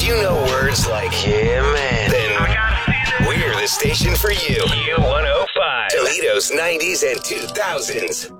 you know words like, yeah, man, then we're the station for you. U105. Toledo's 90s and 2000s.